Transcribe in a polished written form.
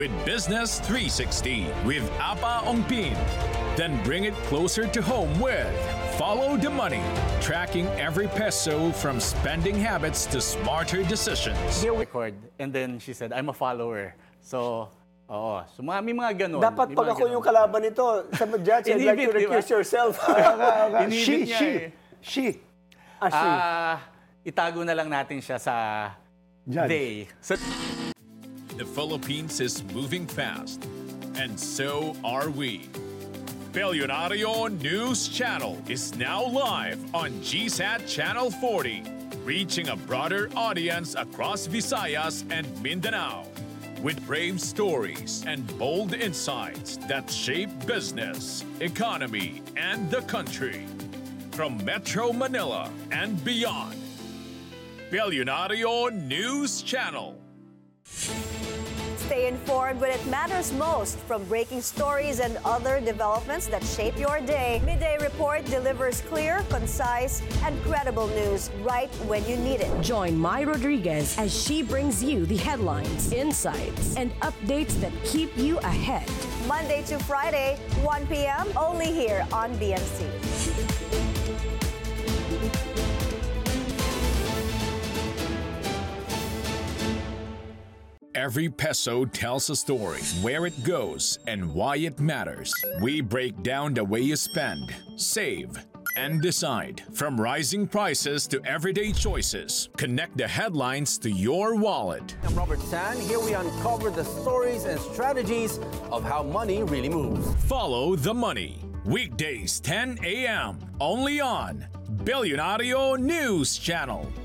with Business 360 with Apa Ongpin. Then bring it closer to home with Follow the Money, tracking every peso from spending habits to smarter decisions. Record. And then she said, I'm a follower. So, oo. So, may mga ganun. Dapat May pag mga ako ganun. yung kalaban nito, sa judge, I'd like to Inhibit, di ba? recuse yourself. Inhibit niya eh. She. Itago na lang natin siya sa Judge. they. So, The Philippines is moving fast, and so are we. Billionario News Channel is now live on GSAT Channel 40, reaching a broader audience across Visayas and Mindanao, with brave stories and bold insights that shape business, economy, and the country. From Metro Manila and beyond, Billionario News Channel. Stay informed when it matters most, from breaking stories and other developments that shape your day. Midday Report delivers clear, concise, and credible news right when you need it. Join Mai Rodriguez as she brings you the headlines, insights, and updates that keep you ahead. Monday to Friday, 1 p.m., only here on BNC. Every peso tells a story, where it goes, and why it matters. We break down the way you spend, save, and decide. From rising prices to everyday choices, connect the headlines to your wallet. I'm Robert San. Here we uncover the stories and strategies of how money really moves. Follow the Money. Weekdays 10 a.m. only on Billionario News Channel.